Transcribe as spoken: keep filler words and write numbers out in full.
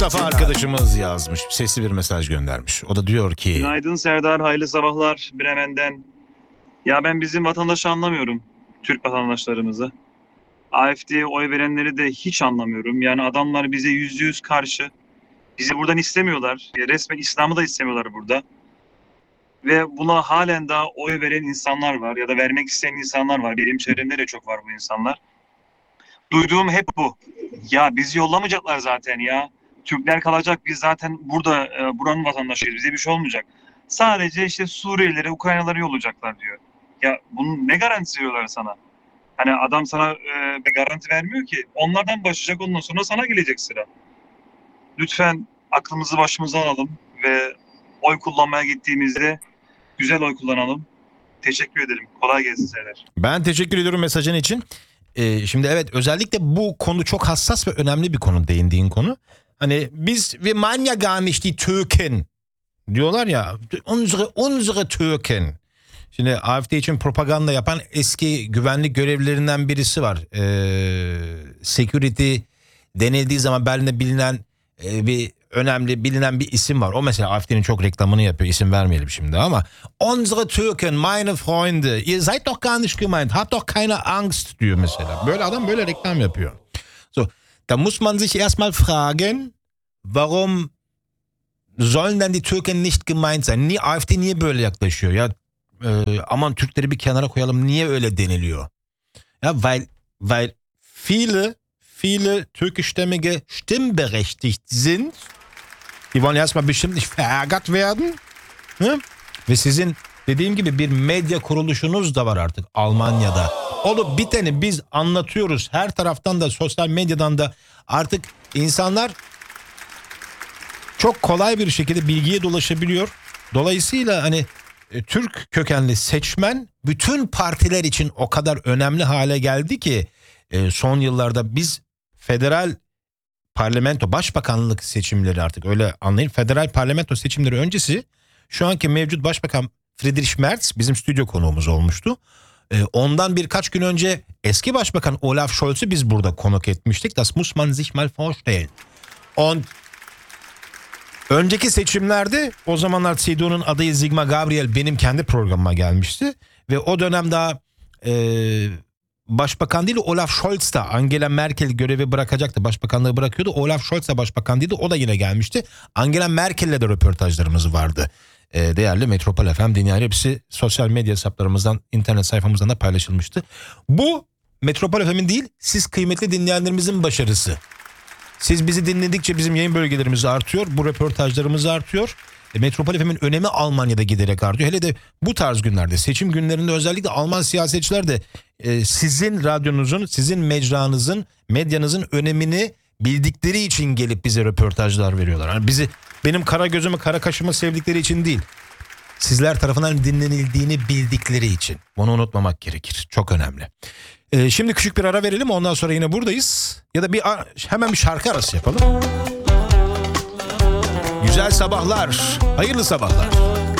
Mustafa arkadaşımız yazmış. Sesli bir mesaj göndermiş. O da diyor ki... Günaydın Serdar, hayırlı sabahlar Bremen'den. Ya ben bizim vatandaşı anlamıyorum. Türk vatandaşlarımızı. A F D'ye oy verenleri de hiç anlamıyorum. Yani adamlar bize yüzde yüz karşı. Bizi buradan istemiyorlar. Resmen İslam'ı da istemiyorlar burada. Ve buna halen daha oy veren insanlar var. Ya da vermek isteyen insanlar var. Benim çevremde de çok var bu insanlar. Duyduğum hep bu. Ya bizi yollamayacaklar zaten ya. Türkler kalacak. Biz zaten burada e, buranın vatandaşıyız. Bize bir şey olmayacak. Sadece işte Suriyelilere, Ukraynalara yollayacaklar diyor. Ya bunun ne garantisi veriyorlar sana? Hani adam sana e, bir garanti vermiyor ki. Onlardan başlayacak, ondan sonra sana gelecek sıra. Lütfen aklımızı başımıza alalım ve oy kullanmaya gittiğimizde güzel oy kullanalım. Teşekkür ederim. Kolay gelsin Serdar. Ben teşekkür ediyorum mesajın için. Ee, şimdi evet, özellikle bu konu çok hassas ve önemli bir konu, değindiğin konu. Hani biz wir meinen ja gar nicht die Türken diyorlar ya, unsere, unsere Türken. Şimdi A F D için propaganda yapan eski güvenlik görevlilerinden birisi var. Ee, security denildiği zaman Berlin'de bilinen e, bir önemli bilinen bir isim var. O mesela A F D'nin çok reklamını yapıyor. İsim vermeyelim şimdi ama unsere Türken, meine Freunde, ihr seid doch gar nicht gemeint, habt doch keine Angst diyor mesela. Böyle adam böyle reklam yapıyor. So, da muss man sich erstmal fragen, warum sollen denn die Türken nicht gemeint sein? Niye A F D niye böyle yaklaşıyor? Ya e, aman Türkleri bir kenara koyalım, niye öyle deniliyor? Ja, weil weil viele viele türkischstämmige stimmberechtigt sind. Die wollen erstmal bestimmt nicht verärgert werden. Hı? Ve sizin dediğim gibi bir medya kuruluşunuz da var artık Almanya'da. Olup biteni biz anlatıyoruz. Her taraftan da, sosyal medyadan da artık insanlar çok kolay bir şekilde bilgiye dolaşabiliyor. Dolayısıyla hani e, Türk kökenli seçmen bütün partiler için o kadar önemli hale geldi ki e, son yıllarda biz federal parlamento, başbakanlık seçimleri, artık öyle anlayın. Federal parlamento seçimleri öncesi şu anki mevcut başbakan Friedrich Merz bizim stüdyo konuğumuz olmuştu. Ee, ondan birkaç gün önce eski başbakan Olaf Scholz'u biz burada konuk etmiştik. Das muss man sich mal vorstellen. On önceki seçimlerde o zamanlar C D U'nun adayı Sigmar Gabriel benim kendi programıma gelmişti. Ve o dönem daha e, başbakan değil, Olaf Scholz da Angela Merkel görevi bırakacaktı. Başbakanlığı bırakıyordu. Olaf Scholz da başbakan değildi. O da yine gelmişti. Angela Merkel'le de röportajlarımız vardı. Ee, değerli Metropol F M dinleyen, hepsi sosyal medya hesaplarımızdan, internet sayfamızdan da paylaşılmıştı. Bu Metropol F M'in değil, siz kıymetli dinleyenlerimizin başarısı. Siz bizi dinledikçe bizim yayın bölgelerimiz artıyor. Bu röportajlarımız artıyor. E, Metropol F M'in önemi Almanya'da giderek artıyor. Hele de bu tarz günlerde, seçim günlerinde özellikle Alman siyasetçiler de e, sizin radyonuzun, sizin mecranızın, medyanızın önemini bildikleri için gelip bize röportajlar veriyorlar. Yani bizi, benim kara gözümü, kara kaşımı sevdikleri için değil, sizler tarafından dinlenildiğini bildikleri için. Bunu unutmamak gerekir. Çok önemli. Ee, şimdi küçük bir ara verelim, ondan sonra yine buradayız. Ya da bir hemen bir şarkı arası yapalım. Güzel sabahlar, hayırlı sabahlar.